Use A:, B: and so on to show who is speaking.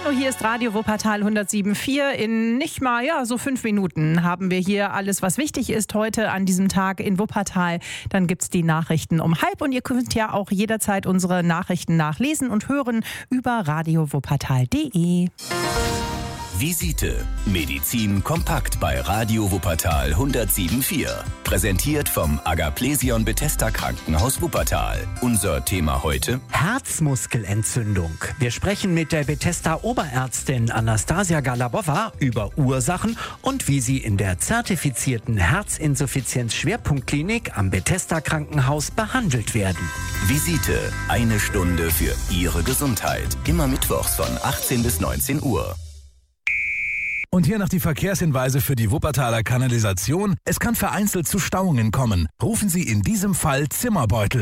A: Hallo, hier ist Radio Wuppertal 107.4. In nicht mal, so 5 Minuten haben wir hier alles, was wichtig ist heute an diesem Tag in Wuppertal. Dann gibt's die Nachrichten um 12:30 und ihr könnt ja auch jederzeit unsere Nachrichten nachlesen und hören über radiowuppertal.de.
B: Visite. Medizin kompakt bei Radio Wuppertal 107.4. Präsentiert vom Agaplesion Bethesda Krankenhaus Wuppertal. Unser Thema heute:
C: Herzmuskelentzündung. Wir sprechen mit der Bethesda Oberärztin Anastasia Galabova über Ursachen und wie sie in der zertifizierten Herzinsuffizienz-Schwerpunktklinik am Bethesda Krankenhaus behandelt werden.
B: Visite. 1 Stunde für Ihre Gesundheit. Immer mittwochs von 18 bis 19 Uhr.
D: Und hier noch die Verkehrshinweise für die Wuppertaler Kanalisation. Es kann vereinzelt zu Stauungen kommen. Rufen Sie in diesem Fall Zimmerbeutel.